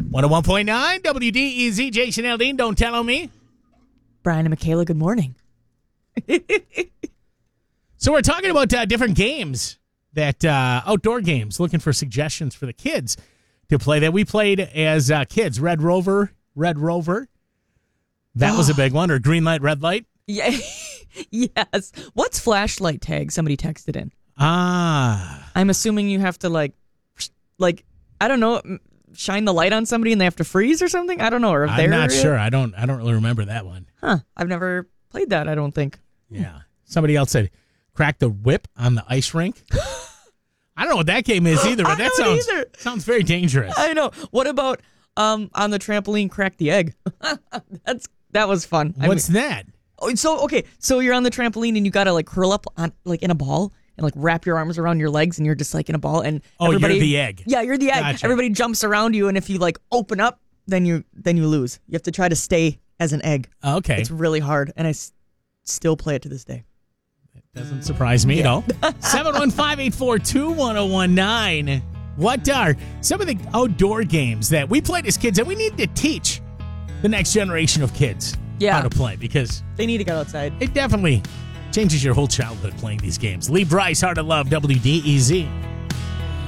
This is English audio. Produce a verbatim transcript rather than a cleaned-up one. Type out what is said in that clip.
one oh one point nine W D E Z, Jason Aldean, don't tell on me. Brian and Michaela, good morning. So we're talking about uh, different games, that uh, outdoor games, looking for suggestions for the kids to play that we played as uh, kids. Red Rover, Red Rover. That oh. was a big one. Or Green Light, Red Light. Yeah. Yes. What's flashlight tag? Somebody texted in. Ah. I'm assuming you have to, like, like, I don't know, shine the light on somebody and they have to freeze or something? I don't know. Or if I'm not sure. I don't I don't really remember that one. Huh. I've never played that, I don't think. Yeah. Somebody else said, crack the whip on the ice rink. I don't know what that game is either, but that sounds either. sounds very dangerous. I know. What about um on the trampoline, crack the egg? That's That was fun. What's I mean, that? Oh, so, okay, so you're on the trampoline and you got to, like, curl up on like in a ball and, like, wrap your arms around your legs and you're just, like, in a ball. And oh, everybody, you're the egg. Yeah, you're the egg. Gotcha. Everybody jumps around you, and if you, like, open up, then you then you lose. You have to try to stay as an egg. Okay. It's really hard, and I s- still play it to this day. That doesn't surprise me yeah. at all. seven one five, eight four two, one oh one nine. What are some of the outdoor games that we played as kids that we need to teach the next generation of kids yeah. how to play? Because they need to get outside. It definitely changes your whole childhood playing these games. Lee Bryce, Heart of Love, W D E Z.